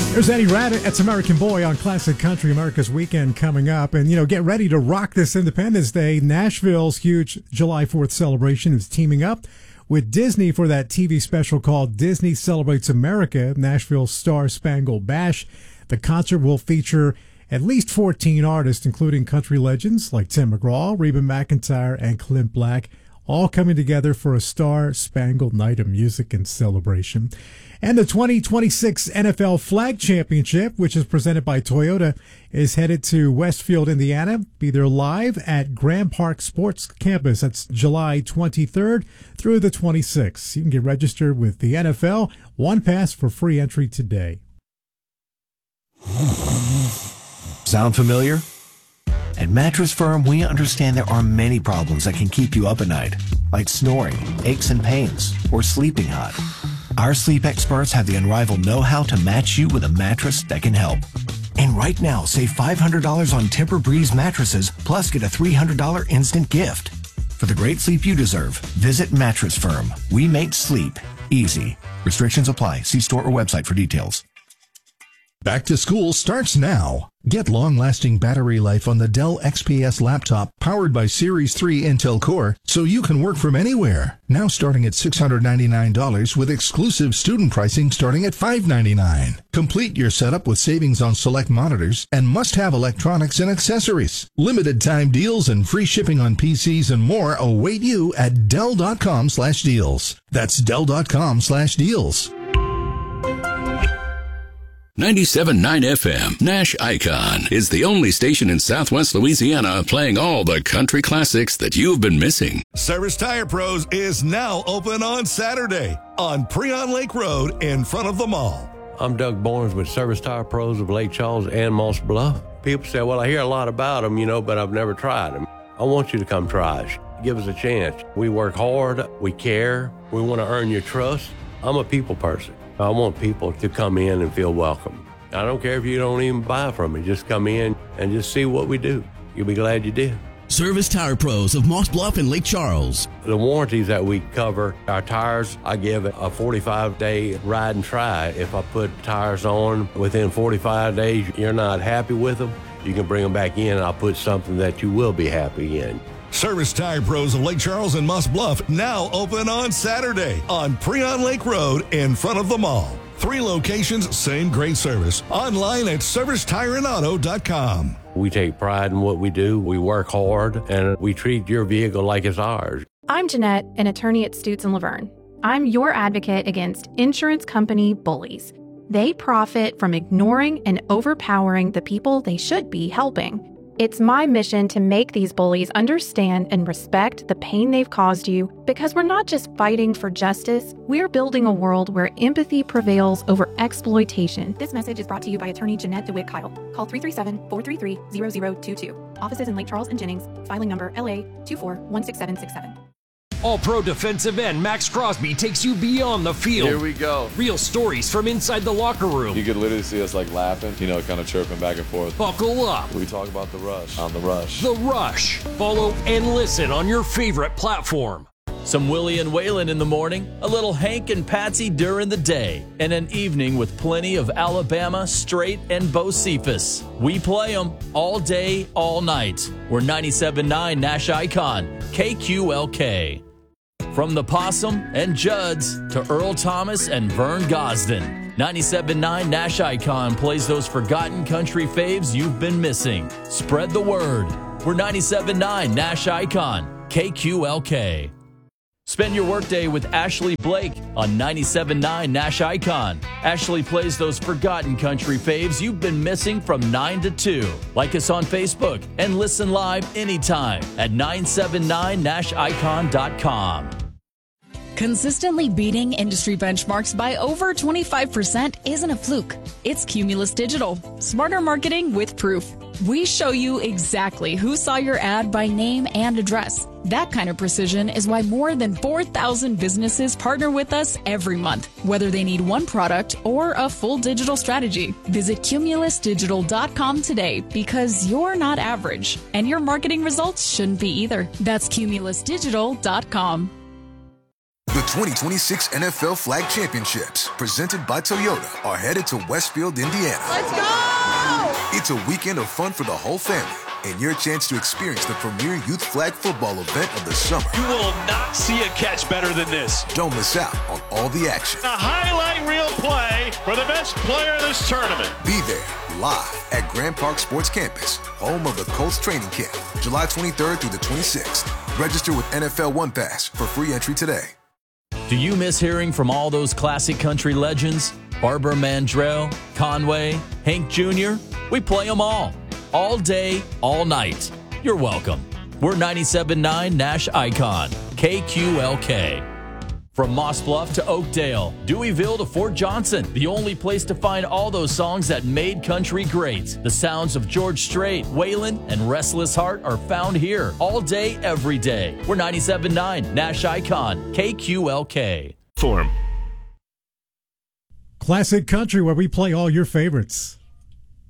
There's Eddie Rabbitt. It's American Boy on Classic Country. America's Weekend coming up. And, get ready to rock this Independence Day. Nashville's huge July 4th celebration is teaming up with Disney for that TV special called Disney Celebrates America, Nashville's Star Spangled Bash. The concert will feature at least 14 artists, including country legends like Tim McGraw, Reba McEntire, and Clint Black, all coming together for a star-spangled night of music and celebration. And the 2026 NFL Flag Championship, which is presented by Toyota, is headed to Westfield, Indiana. Be there live at Grand Park Sports Campus. That's July 23rd through the 26th. You can get registered with the NFL. One pass for free entry today. Sound familiar? At Mattress Firm, we understand there are many problems that can keep you up at night, like snoring, aches and pains, or sleeping hot. Our sleep experts have the unrivaled know-how to match you with a mattress that can help. And right now, save $500 on Tempur-Breeze mattresses, plus get a $300 instant gift. For the great sleep you deserve, visit Mattress Firm. We make sleep easy. Restrictions apply. See store or website for details. Back to school starts now. Get long-lasting battery life on the Dell XPS laptop powered by Series 3 Intel Core so you can work from anywhere. Now starting at $699 with exclusive student pricing starting at $599. Complete your setup with savings on select monitors and must-have electronics and accessories. Limited time deals and free shipping on PCs and more await you at Dell.com/deals. That's Dell.com/deals. 97.9 FM, Nash Icon, is the only station in Southwest Louisiana playing all the country classics that you've been missing. Service Tire Pros is now open on Saturday on Preon Lake Road in front of the mall. I'm Doug Barnes with Service Tire Pros of Lake Charles and Moss Bluff. People say, well, I hear a lot about them, but I've never tried them. I want you to come try us. Give us a chance. We work hard. We care. We want to earn your trust. I'm a people person. I want people to come in and feel welcome. I don't care if you don't even buy from me. Just come in and just see what we do. You'll be glad you did. Service Tire Pros of Moss Bluff and Lake Charles. The warranties that we cover, our tires, I give a 45-day ride and try. If I put tires on within 45 days, you're not happy with them, you can bring them back in and I'll put something that you will be happy in. Service Tire Pros of Lake Charles and Moss Bluff now open on Saturday on Preon Lake Road in front of the mall. 3 locations, same great service. Online at ServiceTireandAuto.com. We take pride in what we do. We work hard and we treat your vehicle like it's ours. I'm Jeanette, an attorney at Stutz & Laverne. I'm your advocate against insurance company bullies. They profit from ignoring and overpowering the people they should be helping. It's my mission to make these bullies understand and respect the pain they've caused you, because we're not just fighting for justice, we're building a world where empathy prevails over exploitation. This message is brought to you by attorney Jeanette DeWitt Kyle. Call 337-433-0022. Offices in Lake Charles and Jennings. Filing number LA 24-16767. All-Pro defensive end Max Crosby takes you beyond the field. Here we go. Real stories from inside the locker room. You could literally see us laughing, kind of chirping back and forth. Buckle up. We talk about The Rush on The Rush. The Rush. Follow and listen on your favorite platform. Some Willie and Waylon in the morning, a little Hank and Patsy during the day, and an evening with plenty of Alabama, Straight, and Bo Cephas. We play them all day, all night. We're 97.9 Nash Icon, KQLK. From the Possum and Judds to Earl Thomas and Vern Gosden, 97.9 Nash Icon plays those forgotten country faves you've been missing. Spread the word. We're 97.9 Nash Icon, KQLK. Spend your workday with Ashley Blake on 97.9 Nash Icon. Ashley plays those forgotten country faves you've been missing from 9 to 2. Like us on Facebook and listen live anytime at 979nashicon.com. Consistently beating industry benchmarks by over 25% isn't a fluke. It's Cumulus Digital. Smarter marketing with proof. We show you exactly who saw your ad by name and address. That kind of precision is why more than 4,000 businesses partner with us every month, whether they need one product or a full digital strategy. Visit cumulusdigital.com today, because you're not average, and your marketing results shouldn't be either. That's cumulusdigital.com. The 2026 NFL Flag Championships, presented by Toyota, are headed to Westfield, Indiana. Let's go! It's a weekend of fun for the whole family, and your chance to experience the premier youth flag football event of the summer. You will not see a catch better than this. Don't miss out on all the action. A highlight reel play for the best player of this tournament. Be there, live at Grand Park Sports Campus, home of the Colts training camp, July 23rd through the 26th. Register with NFL One Pass for free entry today. Do you miss hearing from all those classic country legends? Barbara Mandrell, Conway, Hank Jr.? We play them all day, all night. You're welcome. We're 97.9 Nash Icon, KQLK. From Moss Bluff to Oakdale, Deweyville to Fort Johnson, the only place to find all those songs that made country great. The sounds of George Strait, Waylon, and Restless Heart are found here all day, every day. We're 97.9 Nash Icon, KQLK. Classic Country, where we play all your favorites.